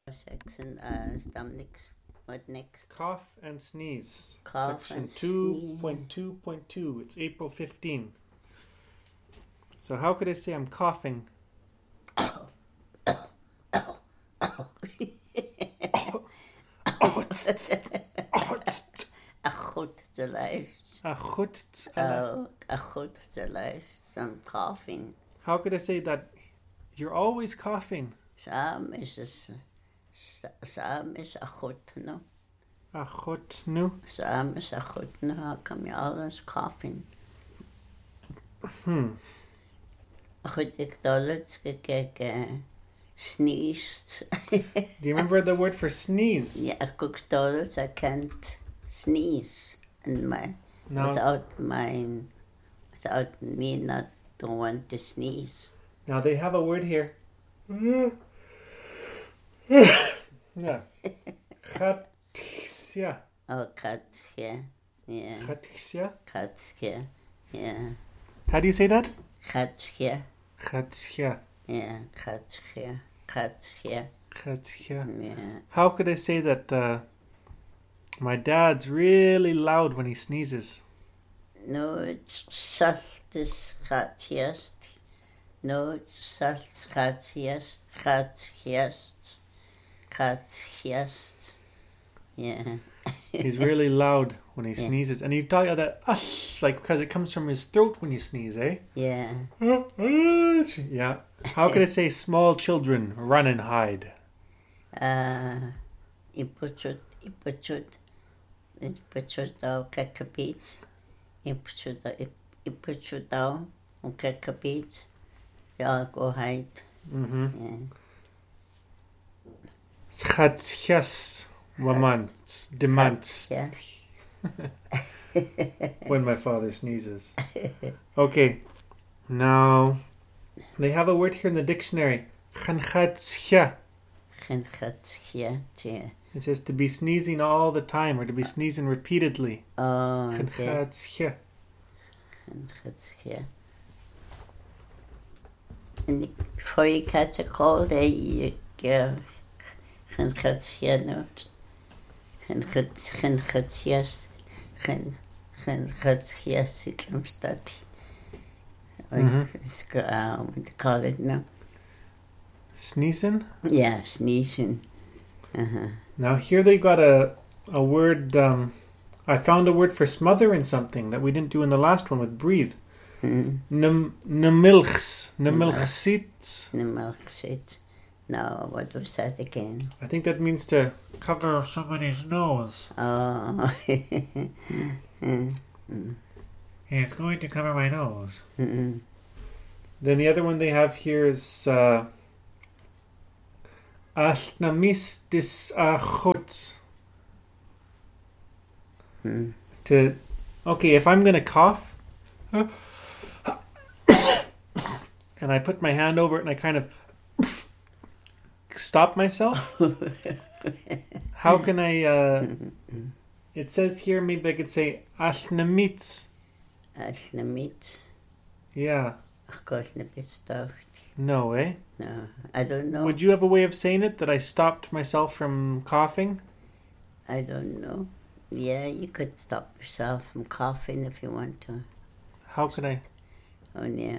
Section, next. What next? Cough and sneeze. Cough Section and 2.2.2. It's April 15. So how could I say I'm coughing? A goed te luisteren. A goed te luisteren. Coughing. How could I say that you're always coughing? Saam is a goed nu. A goed nu? Saam is a goed nu. How come you always coughing? Goed, ik dollars gekeken. Sneezed. Do you remember the word for sneeze? Yeah, I cooked dollars. I can't sneeze, and without me not don't want to sneeze. Now they have a word here. Yeah. Katsia. Oh, katsia. Yeah. Katsia. Katsia. Yeah. How do you say that? Katsia. Katsia. Yeah. Katsia. Katsia. Katsia. Yeah. How could I say that my dad's really loud when he sneezes? No, it's saltis gatsiest. No, it's saltis gatsiest. Gatsiest. Yeah. He's really loud when he sneezes. And you tell you that, like, because it comes from his throat when you sneeze, eh? Yeah. Yeah. How could I say small children run and hide? Iputchut daw kakapit. Iputchut daw kakapit. They all go hide. Yeah. Schatsias demands. Yeah. When my father sneezes. Okay. Now, they have a word here in the dictionary. Chanchatscha. It says to be sneezing all the time or to be sneezing repeatedly. Oh, Chanchatscha. And before you catch a cold, you go chanchatscha note. Chanchatscha Siklamstad. What do you call it now? Sneezing? Yeah, sneezing. Now here they got a word, I found a word for smother in something that we didn't do in the last one with breathe. Nemilchs. Nemilchsits. Nemilchsits. No, what was that again? I think that means to cover somebody's nose. Oh. He's going to cover my nose. Mm-mm. Then the other one they have here is Ashnamistis achuts. Okay, if I'm going to cough and I put my hand over it and I kind of stop myself, how can I it says here maybe I could say Ashnamits. Ashnamits? Yeah. No, eh? No, I don't know. Would you have a way of saying it that I stopped myself from coughing? I don't know. Yeah, you could stop yourself from coughing if you want to. How could I? Oh, yeah.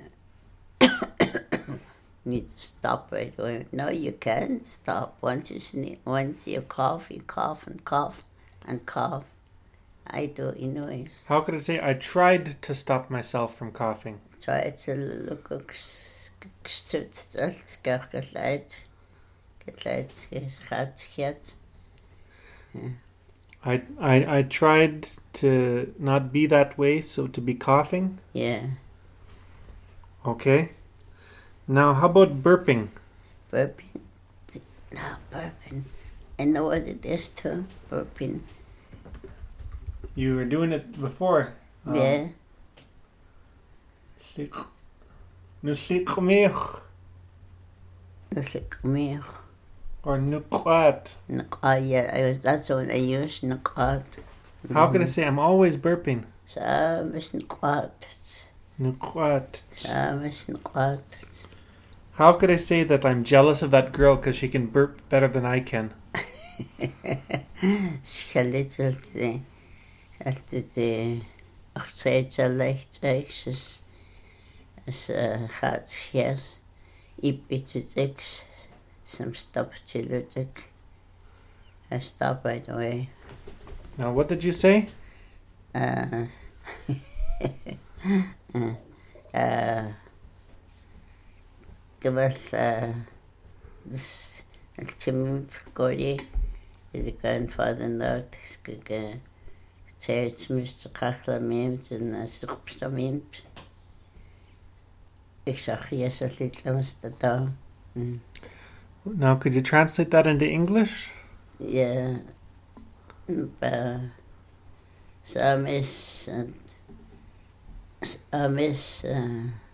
You need to stop right away. No, you can't stop. Once you cough and cough and cough. I do, anyways. How could I say I tried to stop myself from coughing? Try to look I tried to not be that way, so to be coughing? Yeah. Okay. Now, how about burping? Burping? No, burping. I know what it is too, burping. You were doing it before. Yeah. Nuslik meer. Or nukwat. Yeah, that's what I use, nukwat. How can I say I'm always burping? Samis nukwat. Nukwat. Samis nukwat. How could I say that I'm jealous of that girl because she can burp better than I can? Skalitzelti. Altid ochzeitsalechtzeiks as gatsjes. Ipitzitik. Some stop chilutik. I stop by the way. Now, what did you say? Gyfall Tim Gordy, the grandfather note, Terence Mr. Kachla Mims and Suksta Mims. Ik zag yes a little Mr. Down. Now, could you translate that into English? Yeah. So I miss